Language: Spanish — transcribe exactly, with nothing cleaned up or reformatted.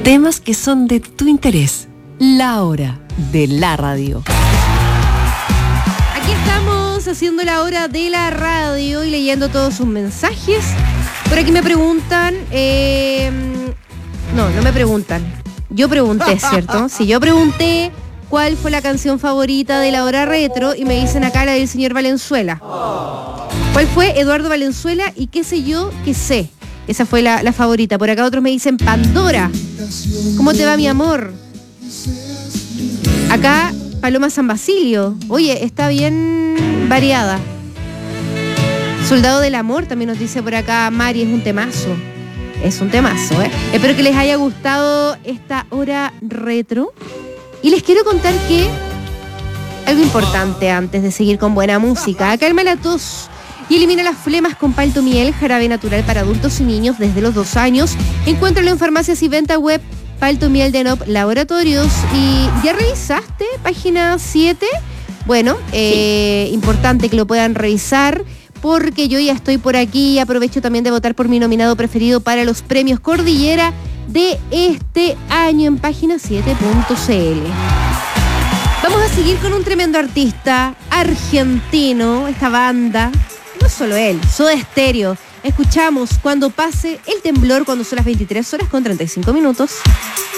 Temas que son de tu interés. La hora de la radio. Aquí estamos haciendo la hora de la radio y leyendo todos sus mensajes. Por aquí me preguntan... Eh, no, no me preguntan. Yo pregunté, ¿cierto? Sí, yo pregunté cuál fue la canción favorita de la hora retro y me dicen acá la del señor Valenzuela. ¿Cuál fue? Eduardo Valenzuela y qué sé yo, qué sé. Esa fue la, la favorita. Por acá otros me dicen Pandora. ¿Cómo te va, mi amor? Acá Paloma San Basilio. Oye, está bien variada. Soldado del Amor también nos dice por acá Mari, es un temazo. Es un temazo, ¿eh? Espero que les haya gustado esta hora retro. Y les quiero contar que algo importante antes de seguir con buena música. Calma la tos y elimina las flemas con Paltomiel, jarabe natural para adultos y niños desde los dos años. Encuéntralo en farmacias y venta web Paltomiel de Nop Laboratorios. ¿Y ya revisaste página siete? Bueno, eh, sí. Importante que lo puedan revisar porque yo ya estoy por aquí y aprovecho también de votar por mi nominado preferido para los premios Cordillera de este año en página siete punto c l. Vamos a seguir con un tremendo artista argentino, esta banda. No solo él, Soda Stereo. Escuchamos Cuando pase el temblor, cuando son las veintitrés horas con treinta y cinco minutos.